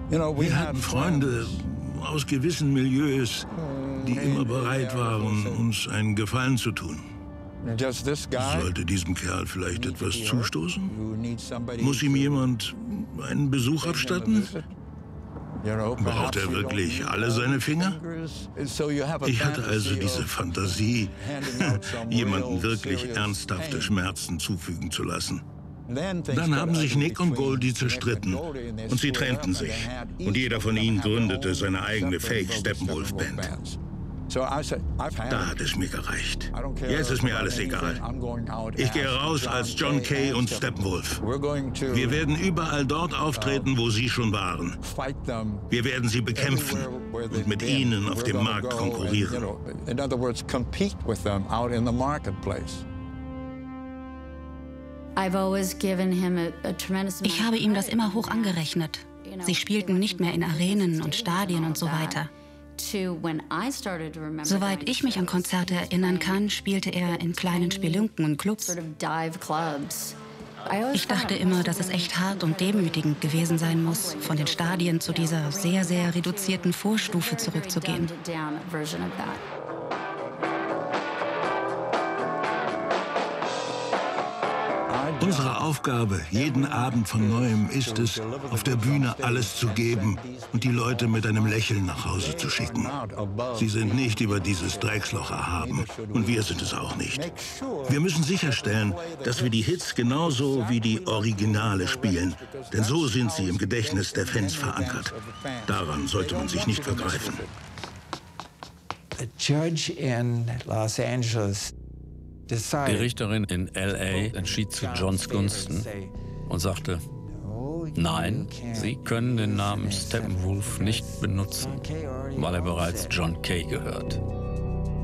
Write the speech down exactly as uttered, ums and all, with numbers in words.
Wir hatten Freunde aus gewissen Milieus, die immer bereit waren, uns einen Gefallen zu tun. Sollte diesem Kerl vielleicht etwas zustoßen? Muss ihm jemand einen Besuch abstatten? Braucht er wirklich alle seine Finger? Ich hatte also diese Fantasie, jemanden wirklich ernsthafte Schmerzen zufügen zu lassen. Dann haben sich Nick und Goldie zerstritten und sie trennten sich. Und jeder von ihnen gründete seine eigene Fake-Steppenwolf-Band. Da hat es mir gereicht. Jetzt ist mir alles egal. Ich gehe raus als John Kay und Steppenwolf. Wir werden überall dort auftreten, wo sie schon waren. Wir werden sie bekämpfen und mit ihnen auf dem Markt konkurrieren. Ich habe ihm das immer hoch angerechnet. Sie spielten nicht mehr in Arenen und Stadien und so weiter. Soweit ich mich an Konzerte erinnern kann, spielte er in kleinen Spelunken und Clubs. Ich dachte immer, dass es echt hart und demütigend gewesen sein muss, von den Stadien zu dieser sehr, sehr reduzierten Vorstufe zurückzugehen. Unsere Aufgabe jeden Abend von Neuem ist es, auf der Bühne alles zu geben und die Leute mit einem Lächeln nach Hause zu schicken. Sie sind nicht über dieses Drecksloch erhaben und wir sind es auch nicht. Wir müssen sicherstellen, dass wir die Hits genauso wie die Originale spielen, denn so sind sie im Gedächtnis der Fans verankert. Daran sollte man sich nicht vergreifen. A judge in Los Angeles. Die Richterin in L A entschied zu Johns Gunsten und sagte, nein, Sie können den Namen Steppenwolf nicht benutzen, weil er bereits John Kay gehört.